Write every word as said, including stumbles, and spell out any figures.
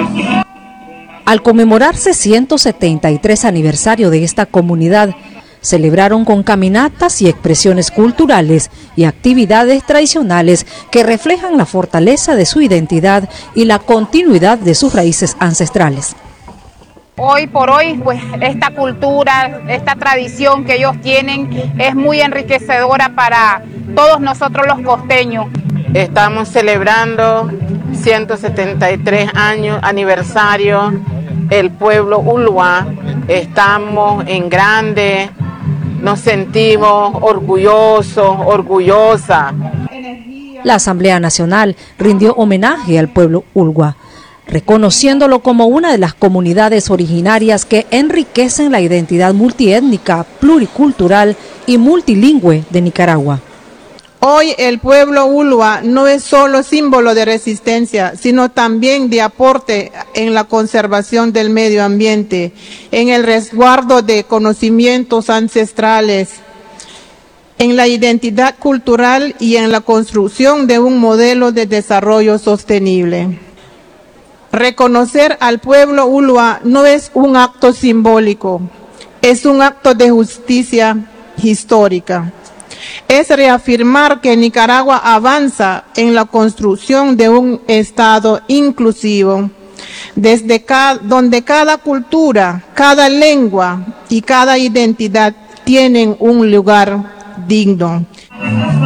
Al conmemorarse ciento setenta y tres aniversario de esta comunidad, celebraron con caminatas y expresiones culturales y actividades tradicionales que reflejan la fortaleza de su identidad y la continuidad de sus raíces ancestrales. Hoy por hoy, pues esta cultura, esta tradición que ellos tienen es muy enriquecedora para todos nosotros los costeños. Estamos celebrando ciento setenta y tres años aniversario, el pueblo Ulua, estamos en grande. Nos sentimos orgullosos, orgullosas. La Asamblea Nacional rindió homenaje al pueblo Ulua, reconociéndolo como una de las comunidades originarias que enriquecen la identidad multiétnica, pluricultural y multilingüe de Nicaragua. Hoy el pueblo Ulua no es solo símbolo de resistencia, sino también de aporte en la conservación del medio ambiente, en el resguardo de conocimientos ancestrales, en la identidad cultural y en la construcción de un modelo de desarrollo sostenible. Reconocer al pueblo Ulua no es un acto simbólico, es un acto de justicia histórica. Es reafirmar que Nicaragua avanza en la construcción de un Estado inclusivo, desde cada, donde cada cultura, cada lengua y cada identidad tienen un lugar digno.